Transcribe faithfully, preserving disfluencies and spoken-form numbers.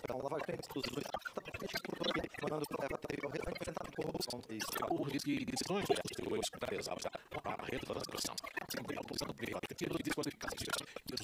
Então, lavagem tem exclusivos. Mandando para enfrentar a corrupção. O risco de decisões hoje para realizar a retomada da situação. Sempre a posição do privado, que tira desqualificações e os